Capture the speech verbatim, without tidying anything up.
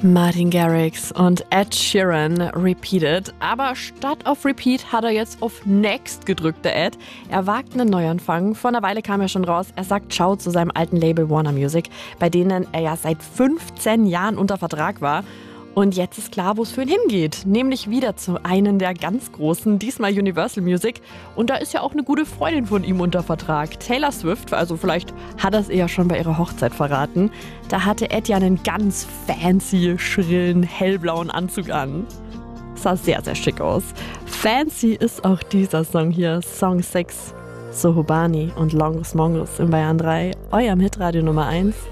Martin Garrix und Ed Sheeran, Repeated. Aber statt auf Repeat hat er jetzt auf Next gedrückt, der Ed. Er wagt einen Neuanfang. Vor einer Weile kam er schon raus. Er sagt Ciao zu seinem alten Label Warner Music, bei denen er ja seit fünfzehn Jahren unter Vertrag war. Und jetzt ist klar, wo es für ihn hingeht. Nämlich wieder zu einem der ganz Großen, diesmal Universal Music. Und da ist ja auch eine gute Freundin von ihm unter Vertrag, Taylor Swift. Also vielleicht hat er es eher schon bei ihrer Hochzeit verraten. Da hatte Ed ja einen ganz fancy, schrillen, hellblauen Anzug an. Sah sehr, sehr schick aus. Fancy ist auch dieser Song hier, Song sechs. Sohobani und Longus Mongus in Bayern drei, eurem Hitradio Nummer eins.